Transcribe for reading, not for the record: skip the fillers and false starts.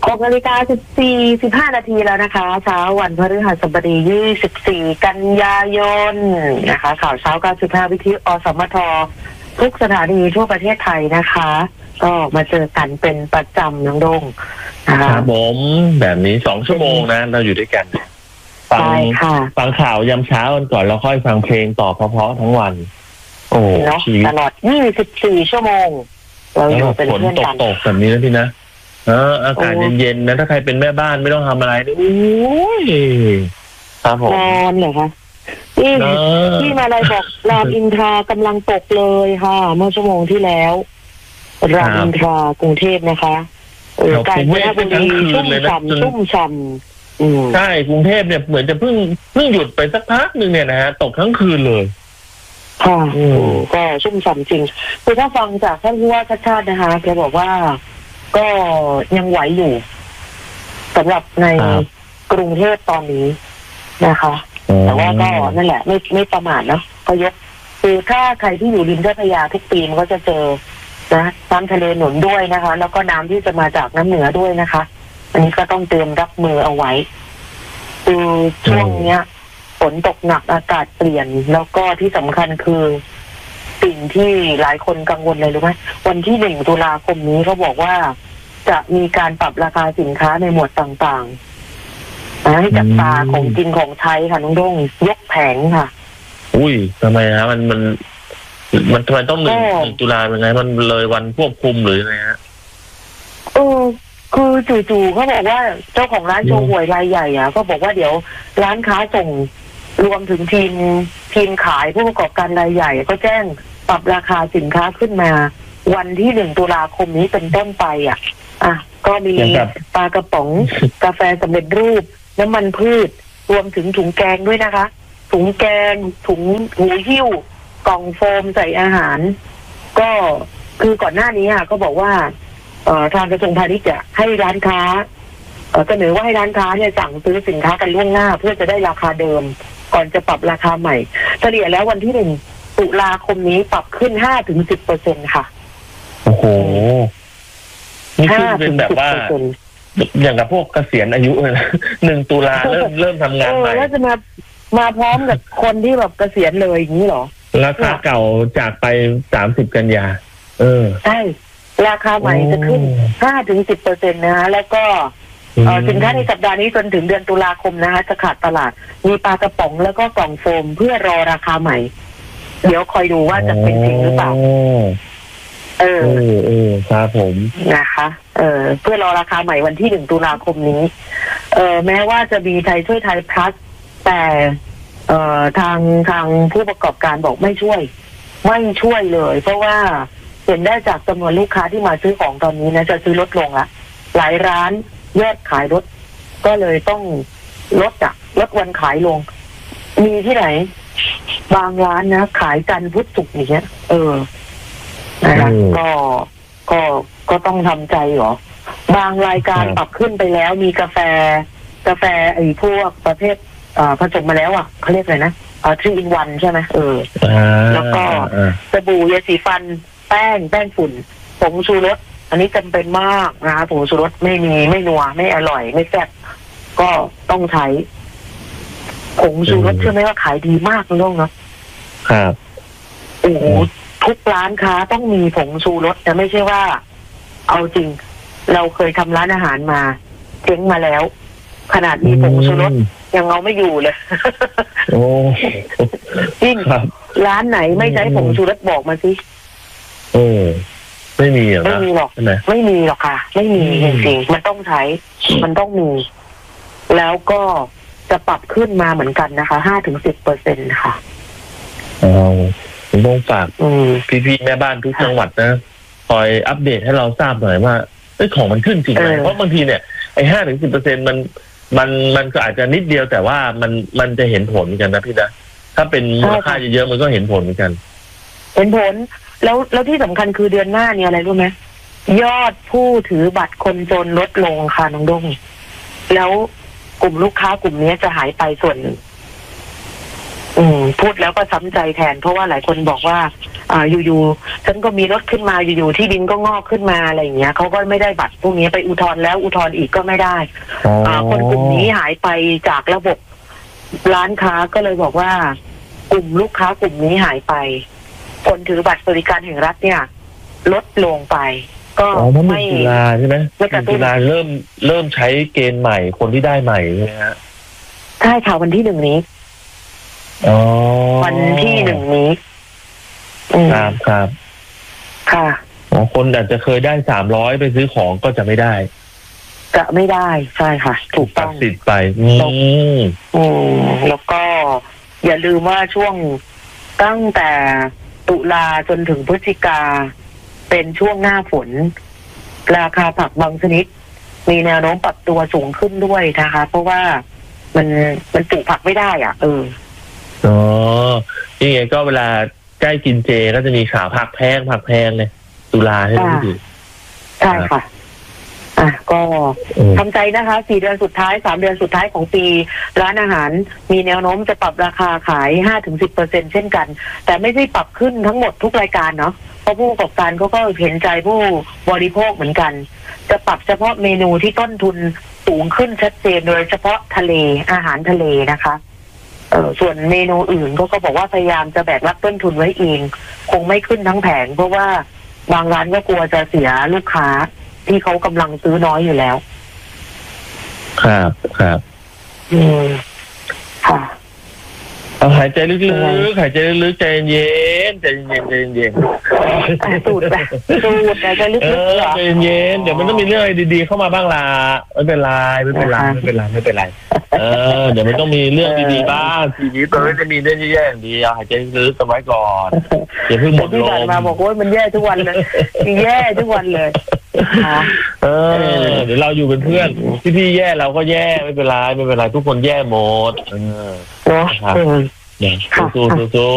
6:15 นาทีแล้วนะคะเช้าวันพฤหัสบดี24 กันยายนนะคะข่าวเช้า95วิทยุอสมททุกสถานีทั่วประเทศไทยนะคะก็มาเจอกันเป็นประจำน้องดงนะคะครับผมแบบนี้2 ชั่วโมงนะเราอยู่ด้วยกันฟังข่าวยามเช้ากันก่อนแล้วค่อยฟังเพลงต่อเพราะๆทั้งวันโอ้ชีวิตตลอด24 ชั่วโมงเราอยู่เป็นเพื่อนกันตกแบบนี้นะพี่นะอากาศเย็นๆนะถ้าใครเป็นแม่บ้านไม่ต้องทำอะไรนี่โอ้ยครับผมนอนเหรอคะที่มาเลยบอกรามอินทรากำลังตกเลยค่ะเมื่อชั่วโมงที่แล้วรามอินทรากรุงเทพนะคะกาญจนบุรีชุ่มฉ่ำใช่กรุงเทพเนี่ยเหมือนจะเพิ่งหยุดไปสักพักนึงเนี่ยนะฮะตกทั้งคืนเลยค่ะก็ชุ่มฉ่ำจริงคือถ้าฟังจากท่านผู้ว่าชาตินะคะแกบอกว่าก็ยังไหวอยู่สำหรับในกรุงเทพตอนนี้นะคะแต่ว่าก็นั่นแหละไม่ประมาทเนาะก็ยกคือถ้าใครที่อยู่ริมเจ้าพระยาทุกปีมันก็จะเจอนะน้ำทะเลหนุนด้วยนะคะแล้วก็น้ำที่จะมาจากน้ำเหนือด้วยนะคะอันนี้ก็ต้องเตรียมรับมือเอาไว้คือช่วงเนี้ยฝนตกหนักอากาศเปลี่ยนแล้วก็ที่สำคัญคือสิ่งที่หลายคนกังวลเลยรู้ไหมวันที่1 ตุลาคมนี้เขาบอกว่าจะมีการปรับราคาสินค้าในหมวดต่างๆให้จับตาของกินของใช้ค่ะน้องด้งยกแผงค่ะอุ้ยทำไมฮะมันทำไมต้อง1 ตุลาเป็นไงมันเลยวันควบคุมหรือไงฮะคือจู่ๆเขาบอกว่าเจ้าของร้านโชว์หวยรายใหญ่อ่ะก็บอกว่าเดี๋ยวร้านค้าส่งรวมถึงทีมขายผู้ประกอบการรายใหญ่ก็แจ้งปรับราคาสินค้าขึ้นมาวันที่1 ตุลาคมนี้เป็นต้นไปก็มีปลากระป๋องกาแฟสำเร็จรูปน้ำมันพืชรวมถึงถุงแกงด้วยนะคะถุงแกงถุงหูหิ้วกล่องโฟมใส่อาหารก็คือก่อนหน้านี้ก็บอกว่าทางกระทรวงพาณิชย์จะให้ร้านค้าเสนอว่าให้ร้านค้าเนี่ยสั่งซื้อสินค้ากันล่วงหน้าเพื่อจะได้ราคาเดิมก่อนจะปรับราคาใหม่เฉลี่ยแล้ววันที่1 ตุลาคมนี้ปรับขึ้น 5-10% ค่ะโอ้โหนี่คือเป็นแบบว่าอย่างกับพวกเกษียณอายุเลยนะ1 ตุลาเริ่มทำงานใหม่แล้วจะมาพร้อมกับคนที่แบบเกษียณเลยอย่างนี้เหรอราคาเก่าจากไป30 กันยาใช่ราคาใหม่จะขึ้น 5-10% นะคะแล้วก็สินค้าในสัปดาห์นี้จนถึงเดือนตุลาคมนะคะจะขาดตลาดมีปลากระป๋องแล้วก็กล่องโฟมเพื่อรอราคาใหม่เดี๋ยวคอยดูว่าจะเป็นจริงหรือเปล่าครับผมนะคะเพื่อรอราคาใหม่วันที่1 ตุลาคมนี้แม้ว่าจะมีไทยช่วยไทยพลัสแต่ทางผู้ประกอบการบอกไม่ช่วยเลยเพราะว่าเห็นได้จากจำนวนลูกค้าที่มาซื้อของตอนนี้นะจะซื้อลดลงละหลายร้านยอดขายลดก็เลยต้องลดวันขายลงมีที่ไหนบางร้านนะขายจันทร์พุธศุกร์อย่างเงี้ยนะคะก็ต้องทำใจหรอบางรายการปรับขึ้นไปแล้วมีกาแฟไอ้พวกประเภทผสมมาแล้วเขาเรียกอะไรนะ3 in 1ใช่ไหมแล้วก็สบู่ยาสีฟันแป้งฝุ่นผงชูรสอันนี้จำเป็นมากนะคะผงชูรสไม่นัวไม่อร่อยไม่แซ่บก็ต้องใช้ผงชูรสเชื่อไหมว่าขายดีมากเลยน้องเนาะครับโอ้โหทุกร้านค้าต้องมีผงชูรสแต่ไม่ใช่ว่าเอาจริงเราเคยทำร้านอาหารมาเจ๊งมาแล้วขนาดมีผงชูรสยังเอาไม่อยู่เลยโอ้จริงร้านไหนไม่ใช้ผงชูรสบอกมาสิไม่มีหรอกไม่มีหรอกค่ะไม่มีจริงๆมันต้องใช้มันต้องมีแล้วก็จะปรับขึ้นมาเหมือนกันนะคะ 5-10% ค่ะผมต้องฝากพี่ๆแม่บ้านทุกจังหวัดนะคอยอัปเดตให้เราทราบหน่อยว่าของมันขึ้นจริงไหมเพราะบางทีเนี่ยไอ้ 5-10% มันก็อาจจะนิดเดียวแต่ว่ามันจะเห็นผลกันนะพี่นะถ้าเป็นมูลค่าเยอะๆมันก็เห็นผลเหมือนกันเห็นผลแล้วที่สำคัญคือเดือนหน้าเนี่ยอะไรรู้ไหมยอดผู้ถือบัตรคนจนลดลงค่ะน้องด้งแล้วกลุ่มลูกค้ากลุ่มนี้จะหายไปส่วนหนึ่งพูดแล้วก็ซ้ำใจแทนเพราะว่าหลายคนบอกว่าอยู่ๆฉันก็มีรถขึ้นมาอยู่ๆที่ดินก็งอกขึ้นมาอะไรอย่างเงี้ยเขาก็ไม่ได้บัตรพวกนี้ไปอุทธรณ์แล้วอุทธรณ์อีกก็ไม่ได้คนกลุ่มนี้หายไปจากระบบร้านค้าก็เลยบอกว่ากลุ่มลูกค้ากลุ่มนี้หายไปคนถือบัตรสวัสดิการแห่งรัฐเนี่ยลดลงไปก็ไม่ตุลาใช่ไหมตุลาเริ่มใช้เกณฑ์ใหม่คนที่ได้ใหม่ใช่ไหมฮะใช่ค่ะวันที่1นี้วันที่1นี้ครับค่ะคนอาจจะเคยได้300ไปซื้อของก็จะไม่ได้ใช่ค่ะถูกต้องสิทธิ์ไปแล้วก็อย่าลืมว่าช่วงตั้งแต่ตุลาจนถึงพฤศจิกาเป็นช่วงหน้าฝนราคาผักบางชนิดมีแนวโน้มปรับตัวสูงขึ้นด้วยนะคะเพราะว่ามันปลูกผักไม่ได้นี่ไงก็เวลาใกล้กินเจก็จะมีข่าวผักแพงเลยตุลาใช่ไหมพี่ใช่ค่ะก็ทำใจนะคะ4 เดือนสุดท้าย3 เดือนสุดท้ายของปีร้านอาหารมีแนวโน้มจะปรับราคาขาย 5-10% เช่นกันแต่ไม่ได้ปรับขึ้นทั้งหมดทุกรายการเนาะเพราะผู้ประกอบการเขาก็เห็นใจผู้บริโภคเหมือนกันจะปรับเฉพาะเมนูที่ต้นทุนสูงขึ้นชัดเจนโดยเฉพาะทะเลอาหารทะเลนะคะส่วนเมนูอื่นก็บอกว่าพยายามจะแบกรับต้นทุนไว้เองคงไม่ขึ้นทั้งแผงเพราะว่าบางร้านก็กลัวจะเสียลูกค้าที่เขากำลังซื้อน้อยอยู่แล้วครับค่ะเอาหายใจลึกๆหายใจลึกๆใจเย็นสูดหายใจลึกๆใจเย็นเดี๋ยวมันต้องมีเรื่องอะไรดีๆเข้ามาบ้างล่ะไม่เป็นไรเดี๋ยวมันต้องมีเรื่องดีๆบ้างทีนี้ตอนนี้จะมีเรื่องแย่ๆอย่างเดียวหายใจลึกๆไว้ก่อนอย่าเพิ่งหมดลมมาบอกว่ามันแย่ทุกวันเลยแย่ทุกวันเลยเดี๋ยวเราอยู่เป็นเพื่อนพี่แย่เราก็แย่ไม่เป็นไรทุกคนแย่หมดเนาะสู้